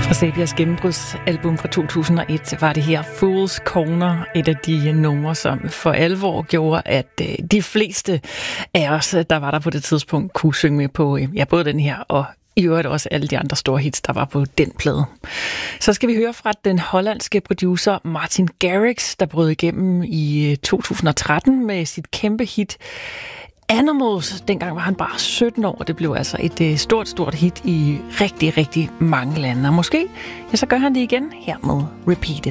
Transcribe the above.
Fra Sabias gennembrudsalbum fra 2001 var det her Fool's Corner, et af de numre, som for alvor gjorde, at de fleste af os, der var der på det tidspunkt, kunne synge med på både den her og i øvrigt også alle de andre store hits, der var på den plade. Så skal vi høre fra den hollandske producer Martin Garrix, der brød igennem i 2013 med sit kæmpe hit Animals. Dengang var han bare 17 år, og det blev altså et stort hit i rigtig mange lande. Og måske, ja, så gør han det igen her med Repeat It.